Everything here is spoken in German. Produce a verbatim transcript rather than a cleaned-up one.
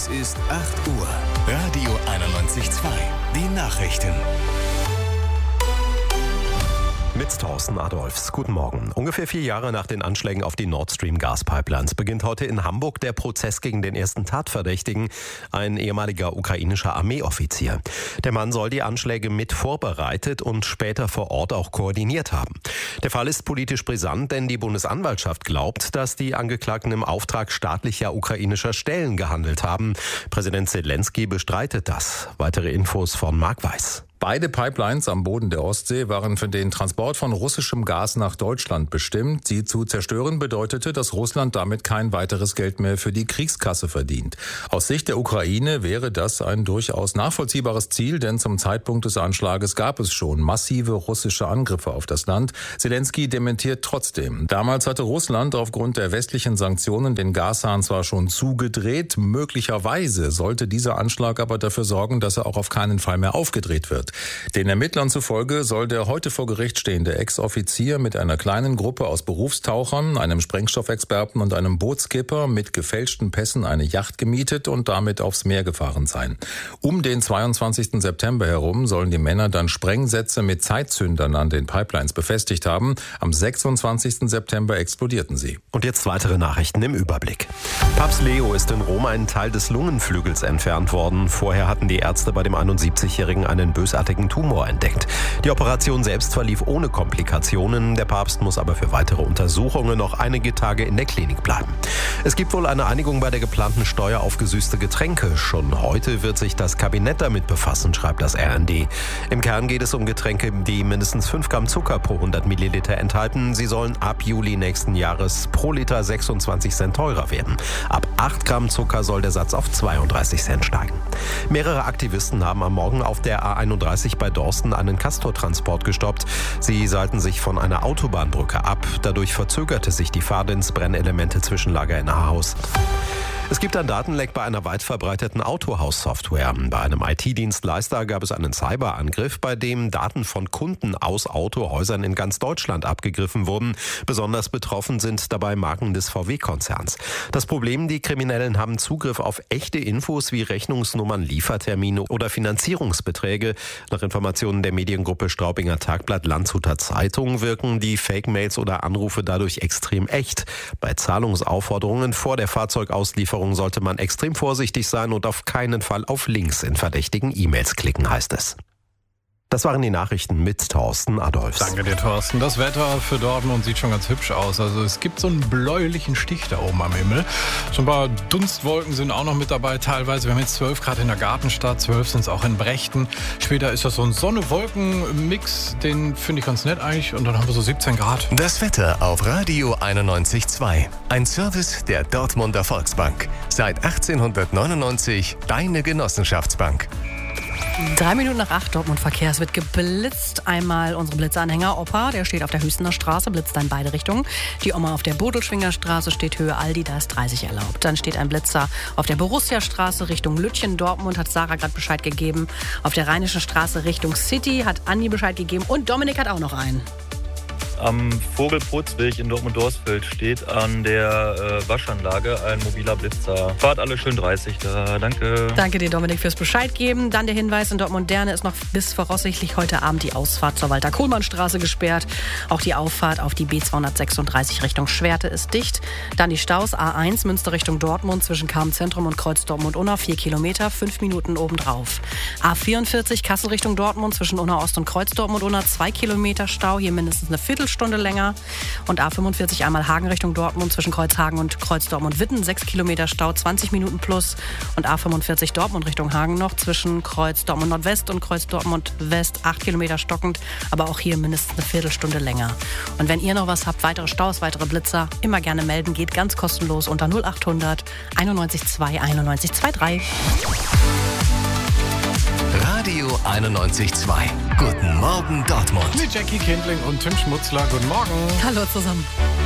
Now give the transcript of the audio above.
Es ist acht Uhr. Radio einundneunzig Komma zwei. Die Nachrichten. Mit Thorsten Adolfs. Guten Morgen. Ungefähr vier Jahre nach den Anschlägen auf die Nord Stream Gaspipelines beginnt heute in Hamburg der Prozess gegen den ersten Tatverdächtigen, ein ehemaliger ukrainischer Armeeoffizier. Der Mann soll die Anschläge mit vorbereitet und später vor Ort auch koordiniert haben. Der Fall ist politisch brisant, denn die Bundesanwaltschaft glaubt, dass die Angeklagten im Auftrag staatlicher ukrainischer Stellen gehandelt haben. Präsident Zelensky bestreitet das. Weitere Infos von Marc Weiß. Beide Pipelines am Boden der Ostsee waren für den Transport von russischem Gas nach Deutschland bestimmt. Sie zu zerstören bedeutete, dass Russland damit kein weiteres Geld mehr für die Kriegskasse verdient. Aus Sicht der Ukraine wäre das ein durchaus nachvollziehbares Ziel, denn zum Zeitpunkt des Anschlages gab es schon massive russische Angriffe auf das Land. Zelensky dementiert trotzdem. Damals hatte Russland aufgrund der westlichen Sanktionen den Gashahn zwar schon zugedreht, möglicherweise sollte dieser Anschlag aber dafür sorgen, dass er auch auf keinen Fall mehr aufgedreht wird. Den Ermittlern zufolge soll der heute vor Gericht stehende Ex-Offizier mit einer kleinen Gruppe aus Berufstauchern, einem Sprengstoffexperten und einem Bootskipper mit gefälschten Pässen eine Yacht gemietet und damit aufs Meer gefahren sein. Um den zweiundzwanzigsten September herum sollen die Männer dann Sprengsätze mit Zeitzündern an den Pipelines befestigt haben. Am sechsundzwanzigsten September explodierten sie. Und jetzt weitere Nachrichten im Überblick. Papst Leo ist in Rom einen Teil des Lungenflügels entfernt worden. Vorher hatten die Ärzte bei dem einundsiebzigjährigen einen bösartigen Tumor entdeckt. Die Operation selbst verlief ohne Komplikationen. Der Papst muss aber für weitere Untersuchungen noch einige Tage in der Klinik bleiben. Es gibt wohl eine Einigung bei der geplanten Steuer auf gesüßte Getränke. Schon heute wird sich das Kabinett damit befassen, schreibt das R N D. Im Kern geht es um Getränke, die mindestens fünf Gramm Zucker pro hundert Milliliter enthalten. Sie sollen ab Juli nächsten Jahres pro Liter sechsundzwanzig Cent teurer werden. Ab acht Gramm Zucker soll der Satz auf zweiunddreißig Cent steigen. Mehrere Aktivisten haben am Morgen auf der A einunddreißig bei Dorsten einen Castortransport gestoppt. Sie seilten sich von einer Autobahnbrücke ab. Dadurch verzögerte sich die Fahrt ins Brennelemente-Zwischenlager in Ahaus. Es gibt ein Datenleck bei einer weit verbreiteten Autohaus-Software. Bei einem I T-Dienstleister gab es einen Cyberangriff, bei dem Daten von Kunden aus Autohäusern in ganz Deutschland abgegriffen wurden. Besonders betroffen sind dabei Marken des V W-Konzerns. Das Problem, die Kriminellen haben Zugriff auf echte Infos wie Rechnungsnummern, Liefertermine oder Finanzierungsbeträge. Nach Informationen der Mediengruppe Straubinger Tagblatt Landshuter Zeitung wirken die Fake-Mails oder Anrufe dadurch extrem echt. Bei Zahlungsaufforderungen vor der Fahrzeugauslieferung sollte man extrem vorsichtig sein und auf keinen Fall auf Links in verdächtigen E-Mails klicken, heißt es. Das waren die Nachrichten mit Thorsten Adolfs. Danke dir, Thorsten. Das Wetter für Dortmund sieht schon ganz hübsch aus. Also es gibt so einen bläulichen Stich da oben am Himmel. So ein paar Dunstwolken sind auch noch mit dabei teilweise. Wir haben jetzt zwölf Grad in der Gartenstadt, zwölf sind es auch in Brechten. Später ist das so ein Sonne-Wolken-Mix, den finde ich ganz nett eigentlich. Und dann haben wir so siebzehn Grad. Das Wetter auf Radio einundneunzig Komma zwei. Ein Service der Dortmunder Volksbank. Seit achtzehnhundertneunundneunzig deine Genossenschaftsbank. Drei Minuten nach acht, Dortmund Verkehr. Es wird geblitzt. Einmal unsere Blitzanhänger Opa, der steht auf der Hüstener Straße, blitzt in beide Richtungen. Die Oma auf der Bodelschwinger Straße steht Höhe Aldi, da ist dreißig erlaubt. Dann steht ein Blitzer auf der Borussia Straße Richtung Lütchen. Dortmund hat Sarah gerade Bescheid gegeben. Auf der Rheinischen Straße Richtung City hat Andi Bescheid gegeben und Dominik hat auch noch einen. Am Vogelputzweg in Dortmund-Dorsfeld steht an der äh, Waschanlage ein mobiler Blitzer. Fahrt alle schön dreißig da. Danke. Danke dir, Dominik, fürs Bescheid geben. Dann der Hinweis, in Dortmund-Derne ist noch bis voraussichtlich heute Abend die Ausfahrt zur Walter-Kohlmann-Straße gesperrt. Auch die Auffahrt auf die B zweihundertsechsunddreißig Richtung Schwerte ist dicht. Dann die Staus A eins Münster Richtung Dortmund zwischen Karm-Zentrum und Kreuz Dortmund-Unna. Vier Kilometer, fünf Minuten obendrauf. A vierundvierzig Kassel Richtung Dortmund zwischen Unna Ost und Kreuz Dortmund-Unna. Zwei Kilometer Stau, hier mindestens eine Viertelstunde. Stunde länger. Und A fünfundvierzig einmal Hagen Richtung Dortmund zwischen Kreuzhagen und Kreuz Dortmund-Witten. sechs Kilometer Stau, zwanzig Minuten plus. Und A fünfundvierzig Dortmund Richtung Hagen noch zwischen Kreuz Dortmund Nordwest und Kreuz Dortmund West. acht Kilometer stockend, aber auch hier mindestens eine Viertelstunde länger. Und wenn ihr noch was habt, weitere Staus, weitere Blitzer, immer gerne melden. Geht ganz kostenlos unter null achthundert einundneunzig zwei einundneunzig drei. Radio einundneunzig Komma zwei. Guten Morgen Dortmund. Mit Jackie Kindling und Tim Schmutzler. Guten Morgen. Hallo zusammen.